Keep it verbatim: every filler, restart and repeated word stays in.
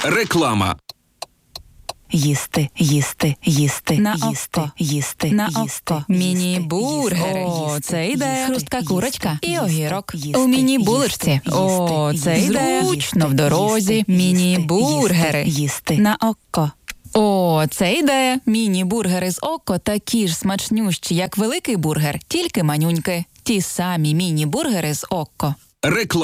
Реклама. Їсти, їсти, їсти, На їсти, око. їсти, На їсти, око. їсти, Міні-бургери. їсти, О, їсти, це ідея. їсти, Хрустка їсти, курочка і їсти, огірок. їсти, У міні-булочці. їсти, О, їсти, це їсти, ідея. їсти, Зручно в дорозі. їсти, Міні-бургери. їсти, їсти. На око. О, це ідея. Міні-бургери з око такі ж смачнющі, як великий бургер, тільки манюньки. Ті самі міні-бургери з око. Реклама.